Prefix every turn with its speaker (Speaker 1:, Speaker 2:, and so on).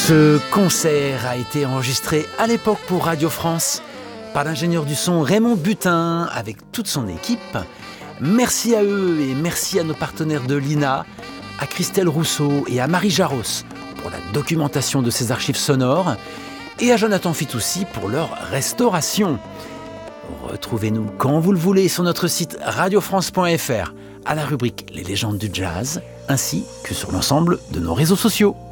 Speaker 1: Ce concert a été enregistré à l'époque pour Radio France par l'ingénieur du son Raymond Butin avec toute son équipe. Merci à eux et merci à nos partenaires de l'INA, à Christelle Rousseau et à Marie Jaros pour la documentation de ces archives sonores et à Jonathan Fitoussi pour leur restauration. Retrouvez-nous quand vous le voulez sur notre site radiofrance.fr à la rubrique Les légendes du jazz ainsi que sur l'ensemble de nos réseaux sociaux.